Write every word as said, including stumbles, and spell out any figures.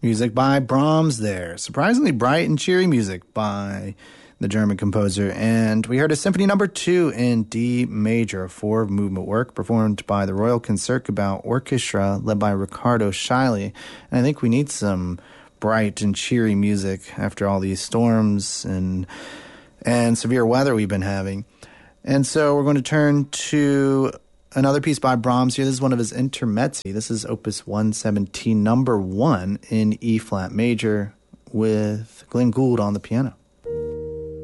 Music by Brahms there. Surprisingly bright and cheery music by the German composer. And we heard a symphony number two in D major, a four-movement work performed by the Royal Concertgebouw Orchestra, led by Riccardo Chailly. And I think we need some bright and cheery music after all these storms and and severe weather we've been having. And so we're going to turn to another piece by Brahms here. This is one of his intermezzi. This is Opus one seventeen, number one in E-flat major, with Glenn Gould on the piano.